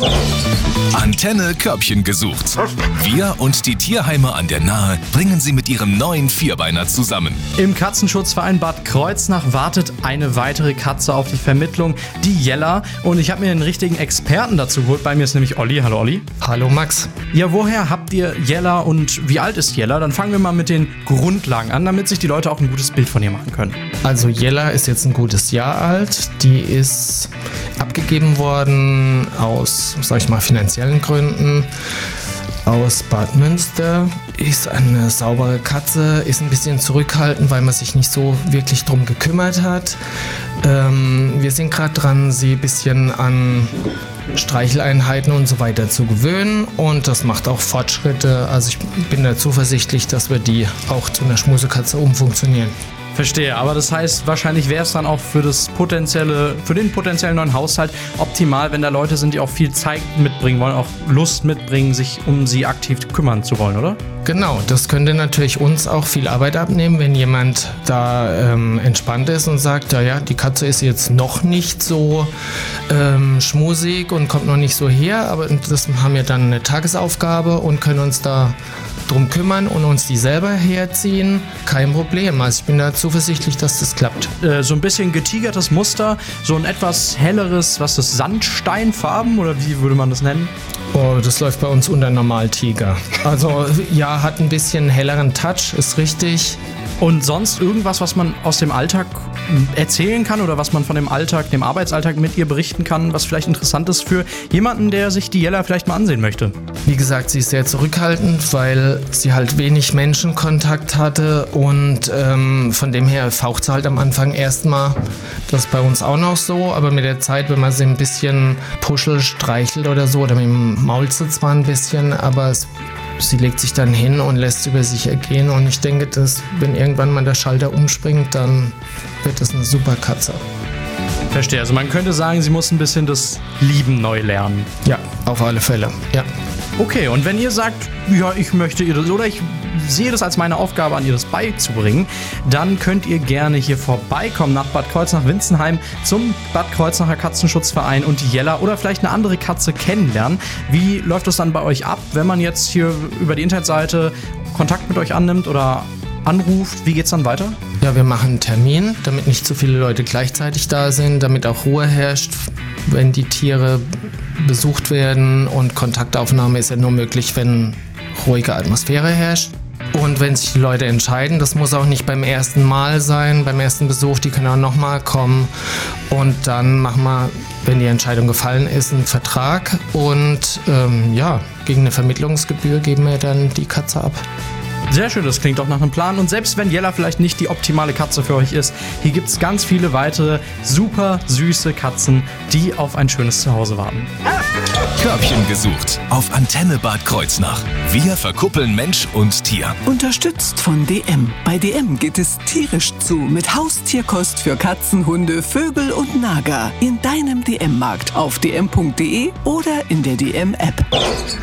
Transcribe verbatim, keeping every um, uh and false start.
Antenne Körbchen gesucht. Wir und die Tierheime an der Nahe bringen sie mit ihrem neuen Vierbeiner zusammen. Im Katzenschutzverein Bad Kreuznach wartet eine weitere Katze auf die Vermittlung, die Jella. Und ich habe mir einen richtigen Experten dazu geholt. Bei mir ist nämlich Olli. Hallo Olli. Hallo Max. Ja, woher habt ihr Jella und wie alt ist Jella? Dann fangen wir mal mit den Grundlagen an, damit sich die Leute auch ein gutes Bild von ihr machen können. Also Jella ist jetzt ein gutes Jahr alt. Die ist abgegeben worden aus, sag ich mal, finanziellen Gründen. Aus Bad Münster, ist eine saubere Katze, ist ein bisschen zurückhaltend, weil man sich nicht so wirklich drum gekümmert hat. Ähm, wir sind gerade dran, sie ein bisschen an Streicheleinheiten und so weiter zu gewöhnen und das macht auch Fortschritte. Also ich bin da zuversichtlich, dass wir die auch zu einer Schmusekatze umfunktionieren. Verstehe, aber das heißt, wahrscheinlich wäre es dann auch für das potenzielle, für den potenziellen neuen Haushalt optimal, wenn da Leute sind, die auch viel Zeit mitbringen wollen, auch Lust mitbringen, sich um sie aktiv kümmern zu wollen, oder? Genau, das könnte natürlich uns auch viel Arbeit abnehmen, wenn jemand da ähm, entspannt ist und sagt, ja, ja, die Katze ist jetzt noch nicht so ähm, schmusig und kommt noch nicht so her, aber das haben wir dann eine Tagesaufgabe und können uns da drum kümmern und uns die selber herziehen. Kein Problem. Also ich bin da zuversichtlich, dass das klappt. Äh, so ein bisschen getigertes Muster, so ein etwas helleres, was ist, Sandsteinfarben oder wie würde man das nennen? Oh, das läuft bei uns unter Normaltiger. Also ja, hat ein bisschen helleren Touch, ist richtig. Und sonst irgendwas, was man aus dem Alltag erzählen kann oder was man von dem Alltag, dem Arbeitsalltag mit ihr berichten kann, was vielleicht interessant ist für jemanden, der sich die Jella vielleicht mal ansehen möchte? Wie gesagt, sie ist sehr zurückhaltend, weil sie halt wenig Menschenkontakt hatte und ähm, von dem her faucht sie halt am Anfang erstmal. Das ist bei uns auch noch so, aber mit der Zeit, wenn man sie ein bisschen puschelt, streichelt oder so oder mit dem Maul zwar ein bisschen, aber es sie legt sich dann hin und lässt über sich ergehen und ich denke, dass wenn irgendwann mal der Schalter umspringt, dann wird das eine super Katze. Verstehe, also man könnte sagen, sie muss ein bisschen das Lieben neu lernen. Ja, auf alle Fälle, ja. Okay, und wenn ihr sagt, ja, ich möchte ihr das oder ich sehe das als meine Aufgabe an, ihr das beizubringen, dann könnt ihr gerne hier vorbeikommen nach Bad Kreuznach-Winzenheim zum Bad Kreuznacher Katzenschutzverein und die Jella oder vielleicht eine andere Katze kennenlernen. Wie läuft das dann bei euch ab, wenn man jetzt hier über die Internetseite Kontakt mit euch annimmt oder anruft? Wie geht's dann weiter? Ja, wir machen einen Termin, damit nicht zu viele Leute gleichzeitig da sind, damit auch Ruhe herrscht, wenn die Tiere besucht werden und Kontaktaufnahme ist ja nur möglich, wenn ruhige Atmosphäre herrscht. Und wenn sich die Leute entscheiden, das muss auch nicht beim ersten Mal sein, beim ersten Besuch, die können auch nochmal kommen und dann machen wir, wenn die Entscheidung gefallen ist, einen Vertrag und ähm, ja, gegen eine Vermittlungsgebühr geben wir dann die Katze ab. Sehr schön, das klingt doch nach einem Plan. Und selbst wenn Jella vielleicht nicht die optimale Katze für euch ist, hier gibt es ganz viele weitere super süße Katzen, die auf ein schönes Zuhause warten. Körbchen gesucht auf Antenne Bad Kreuznach. Wir verkuppeln Mensch und Tier. Unterstützt von D M. Bei D M geht es tierisch zu mit Haustierkost für Katzen, Hunde, Vögel und Nager. In deinem D M-Markt auf d m punkt d e oder in der D M-App.